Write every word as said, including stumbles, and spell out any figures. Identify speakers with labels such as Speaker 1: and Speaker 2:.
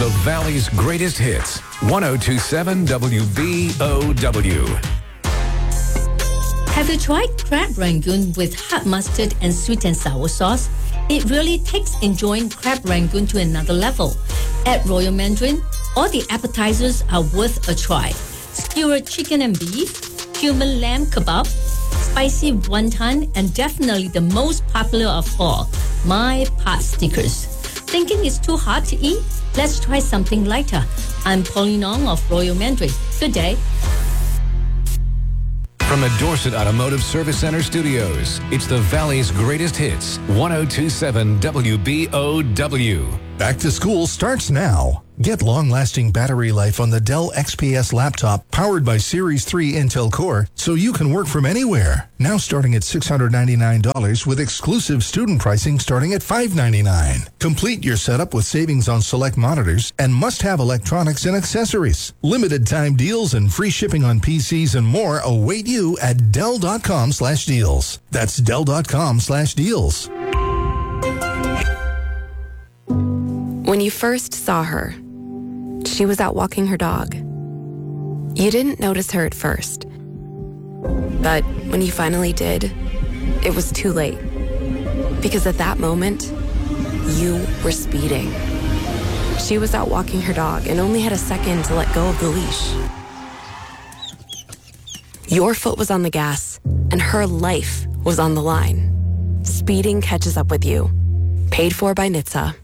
Speaker 1: the Valley's greatest hits. one oh two point seven W B O W.
Speaker 2: Have you tried crab rangoon with hot mustard and sweet and sour sauce? It really takes enjoying crab rangoon to another level. At Royal Mandarin, all the appetizers are worth a try. Skewered chicken and beef, cumin lamb kebab, spicy wonton, and definitely the most popular of all, my pot stickers. Thinking it's too hot to eat? Let's try something lighter. I'm Pauline Ong of Royal Mandarin. Good day.
Speaker 1: From the Dorset Automotive Service Center studios, it's the Valley's greatest hits, one oh two point seven W B O W.
Speaker 3: Back to school starts now. Get long-lasting battery life on the Dell X P S laptop powered by Series three Intel Core so you can work from anywhere. Now starting at six hundred ninety-nine dollars with exclusive student pricing starting at five hundred ninety-nine dollars. Complete your setup with savings on select monitors and must-have electronics and accessories. Limited time deals and free shipping on P Cs and more await you at Dell.com slash deals. That's Dell.com slash deals.
Speaker 4: When you first saw her, she was out walking her dog. You didn't notice her at first. But when you finally did, it was too late. Because at that moment, you were speeding. She was out walking her dog and only had a second to let go of the leash. Your foot was on the gas, and her life was on the line. Speeding catches up with you. Paid for by N H T S A.